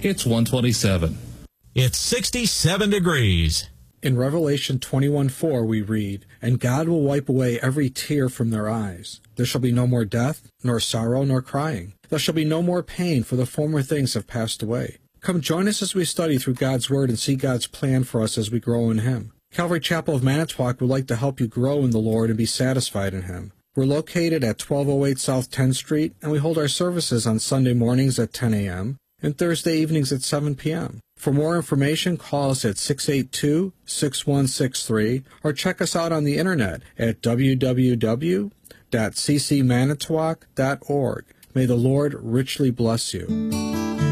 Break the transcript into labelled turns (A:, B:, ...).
A: It's 127.
B: It's 67 degrees.
C: In Revelation 21:4 we read, "And God will wipe away every tear from their eyes. There shall be no more death, nor sorrow, nor crying. There shall be no more pain, for the former things have passed away." Come join us as we study through God's Word and see God's plan for us as we grow in Him. Calvary Chapel of Manitowoc would like to help you grow in the Lord and be satisfied in Him. We're located at 1208 South 10th Street, and we hold our services on Sunday mornings at 10 a.m. and Thursday evenings at 7 p.m. For more information, call us at 682-6163 or check us out on the internet at www.ccmanitowoc.org. May the Lord richly bless you.